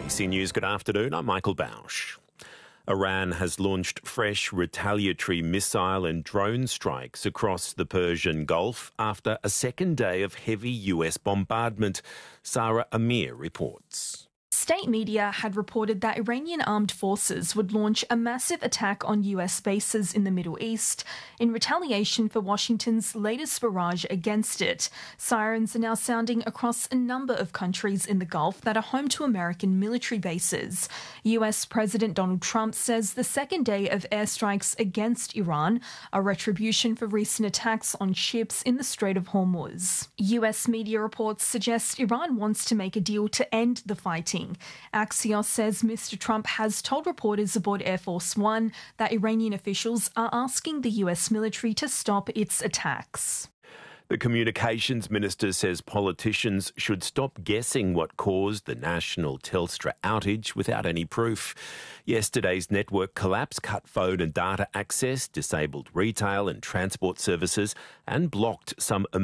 ABC News, good afternoon. I'm Michael Bausch. Iran has launched fresh retaliatory missile and drone strikes across the Persian Gulf after a second day of heavy US bombardment. Sarah Amir reports. State media had reported that Iranian armed forces would launch a massive attack on US bases in the Middle East in retaliation for Washington's latest barrage against it. Sirens are now sounding across a number of countries in the Gulf that are home to American military bases. US President Donald Trump says the second day of airstrikes against Iran are retribution for recent attacks on ships in the Strait of Hormuz. US media reports suggest Iran wants to make a deal to end the fighting. Axios says Mr. Trump has told reporters aboard Air Force One that Iranian officials are asking the US military to stop its attacks. The communications minister says politicians should stop guessing what caused the national Telstra outage without any proof. Yesterday's network collapse cut phone and data access, disabled retail and transport services, and blocked some